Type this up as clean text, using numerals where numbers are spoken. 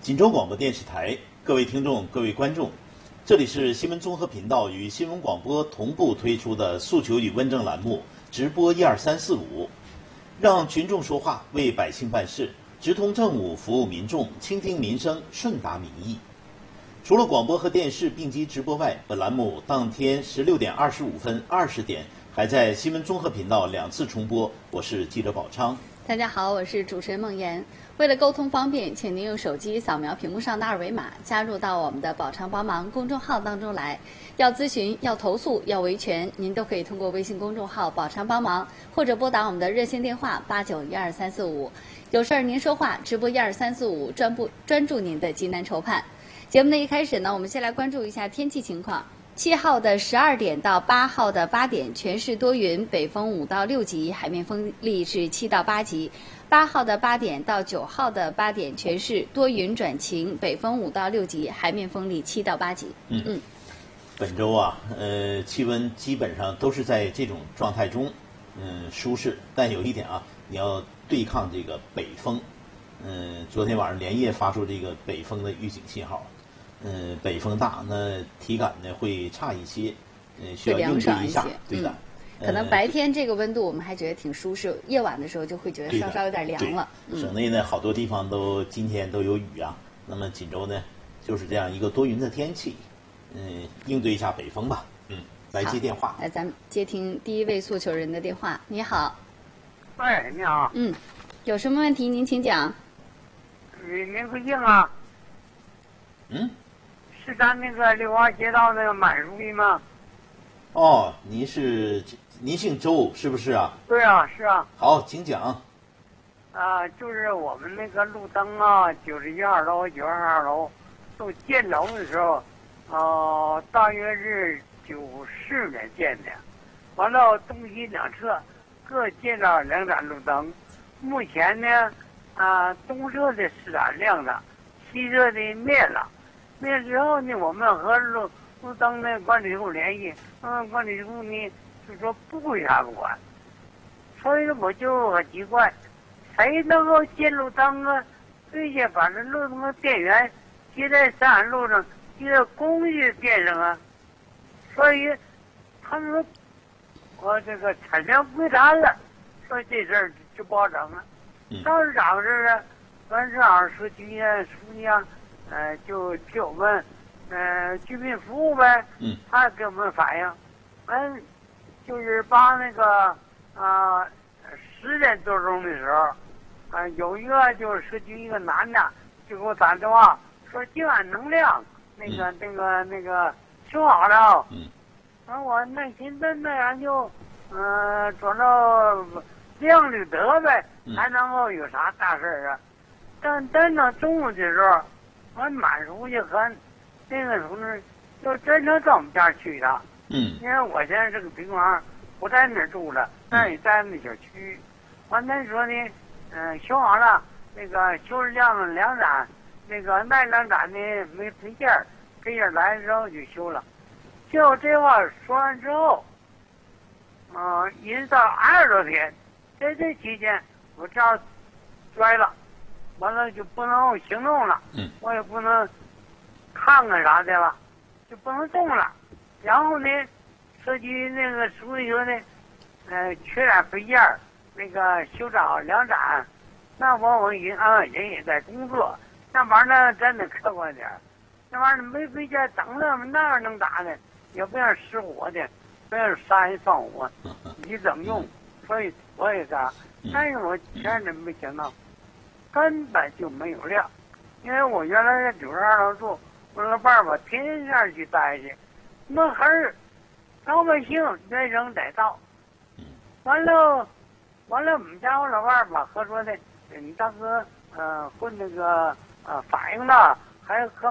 锦州广播电视台，各位听众、各位观众，这里是新闻综合频道与新闻广播同步推出的诉求与问政栏目直播12345，让群众说话，为百姓办事，直通政务，服务民众，倾听民生，顺达民意。除了广播和电视并机直播外，本栏目当天16点25分、20点还在新闻综合频道2次重播。我是记者宝昌。 大家好，我是主持人孟岩。为了沟通方便，请您用手机扫描屏幕上的2维码，加入到我们的宝昌帮忙公众号当中来。要咨询、要投诉、要维权，您都可以通过微信公众号宝昌帮忙，或者拨打我们的热线电话8912-345。有事儿您说话，直播12345，专注您的急难愁盼。节目的一开始呢，我们先来关注一下天气情况。7号的12点到8号的8点，全市多云，北风5到6级，海面风力是7到8级。8号的8点到9号的8点，全市多云转晴，北风5到6级，海面风力7到8级。 本周啊，气温基本上都是在这种状态中，舒适。但有一点啊，你要对抗这个北风。昨天晚上连夜发出这个北风的预警信号。北风大，那体感呢会差一些，需要应对一下。对的。 可能白天这个温度我们还觉得挺舒适，夜晚的时候就会觉得稍稍有点凉了。 省内呢好多地方今天都有雨啊。那么锦州呢就是这样一个多云的天气，应对一下北风吧。来接电话。 来，咱们接听第一位诉求人的电话。你好。 喂，你好。 有什么问题您请讲。 您贵姓啊？是咱那个六华街道那个满书记吗？ 哦，您姓周是不是啊？ 对啊，是啊。 好，请讲。 就是我们那个路灯啊，91号楼、92号楼都建楼的时候，大约是94年建的。完了，东西两侧各建了2盏路灯。目前呢，东侧的4盏亮了，西侧的灭了。灭之后呢，我们和路灯的管理处联系，管理处呢就说不归他们管，所以我就很奇怪，谁能够建路灯啊，并且把这路灯的电源接在3盏路上，接在公寓的电上啊？所以他们说我这个产权归他了，所以这事儿就不好整了。当时咋回事啊？完正好社区啊、书记啊。就给我们居民服务呗。他给我们反映，就是把那个10点多钟的时候，有一个就是社区一个男的就给我打电话说今晚能亮，那个修好了。我耐心的那样就转到亮就得呗，还能够有啥大事啊？但等到中午的时候。我满书记和那个同志就真正到我们家去的。因为我现在这个病房不在那儿住了，但也在那小区。完他说呢，修好了，那个修亮了2盏，那2盏呢没配件儿，配件来了之后就修了。就这话说完之后，一直到20多天，在这期间我这儿摔了。完了就不能行动了，我也不能看看啥的了，就不能动了。然后呢，社区那个书记说呢，缺点配件，那个修找2盏，那我人也在工作，那玩意儿真的客观点，那玩意儿没配件，等着那能咋的？也不让失火的，不让杀人放火，你怎么用？所以我也干，但是我真的没想到。根本就没有亮，因为我原来在92楼住，我老伴儿吧天天那儿去待去，那还是老百姓原声载道。完了，我们家我老伴儿吧和说的，你大哥混那个反映了，还和